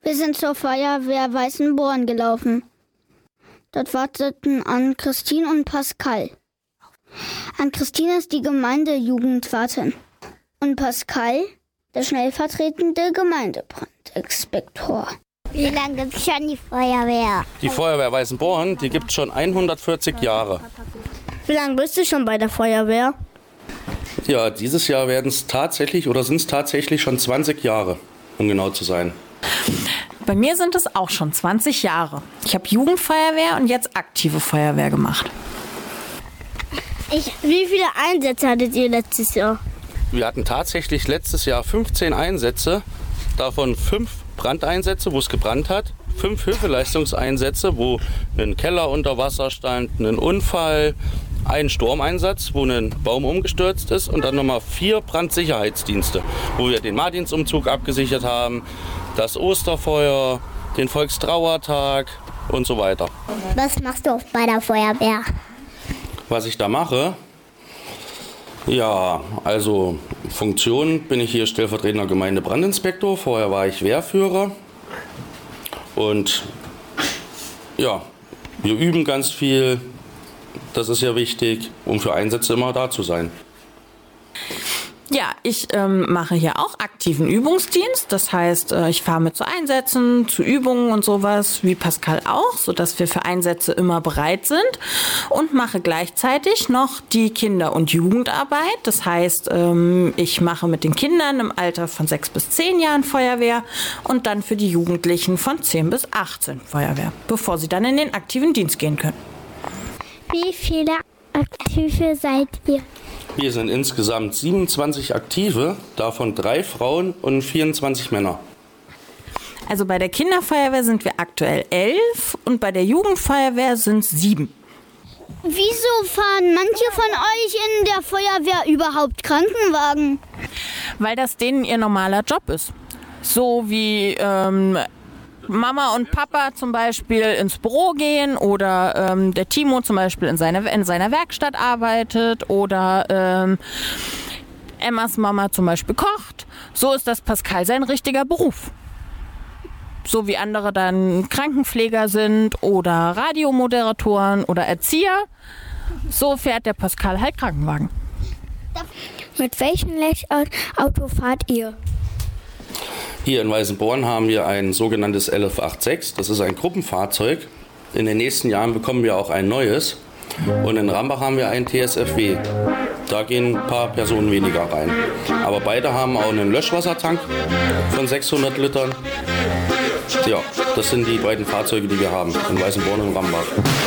Wir sind zur Feuerwehr Weißenborn gelaufen. Dort warteten Ann-Christine und Pascal. Ann-Christine ist die Gemeindejugendwartin und Pascal der stellvertretende Gemeindebrandinspektor. Wie lange gibt es schon die Feuerwehr? Die Feuerwehr Weißenborn, die gibt es schon 140 Jahre. Wie lange bist du schon bei der Feuerwehr? Ja, dieses Jahr sind es tatsächlich schon 20 Jahre, um genau zu sein. Bei mir sind es auch schon 20 Jahre. Ich habe Jugendfeuerwehr und jetzt aktive Feuerwehr gemacht. Wie viele Einsätze hattet ihr letztes Jahr? Wir hatten tatsächlich letztes Jahr 15 Einsätze, davon 5 Brandeinsätze, wo es gebrannt hat, 5 Hilfeleistungseinsätze, wo ein Keller unter Wasser stand, ein Unfall, ein Sturmeinsatz, wo ein Baum umgestürzt ist und dann nochmal 4 Brandsicherheitsdienste, wo wir den Martinsumzug abgesichert haben, das Osterfeuer, den Volkstrauertag und so weiter. Was machst du bei der Feuerwehr? Was ich da mache? Ja, also Funktion bin ich hier stellvertretender Gemeindebrandinspektor. Vorher war ich Wehrführer. Und ja, wir üben ganz viel. Das ist ja wichtig, um für Einsätze immer da zu sein. Ja, ich mache hier auch aktiven Übungsdienst. Das heißt, ich fahre mit zu Einsätzen, zu Übungen und sowas, wie Pascal auch, sodass wir für Einsätze immer bereit sind. Und mache gleichzeitig noch die Kinder- und Jugendarbeit. Das heißt, ich mache mit den Kindern im Alter von 6 bis 10 Jahren Feuerwehr und dann für die Jugendlichen von 10 bis 18 Feuerwehr, bevor sie dann in den aktiven Dienst gehen können. Wie viele Aktive seid ihr? Wir sind insgesamt 27 Aktive, davon 3 Frauen und 24 Männer. Also bei der Kinderfeuerwehr sind wir aktuell 11 und bei der Jugendfeuerwehr sind es 7. Wieso fahren manche von euch in der Feuerwehr überhaupt Krankenwagen? Weil das denen ihr normaler Job ist. So wie Mama und Papa zum Beispiel ins Büro gehen oder der Timo zum Beispiel in seiner Werkstatt arbeitet oder Emmas Mama zum Beispiel kocht. So ist das Pascal sein richtiger Beruf. So wie andere dann Krankenpfleger sind oder Radiomoderatoren oder Erzieher, so fährt der Pascal halt Krankenwagen. Mit welchem Auto fahrt ihr? Hier in Weißenborn haben wir ein sogenanntes LF86. Das ist ein Gruppenfahrzeug. In den nächsten Jahren bekommen wir auch ein neues. Und in Rambach haben wir ein TSFW. Da gehen ein paar Personen weniger rein. Aber beide haben auch einen Löschwassertank von 600 Litern. Ja, das sind die beiden Fahrzeuge, die wir haben in Weißenborn und Rambach.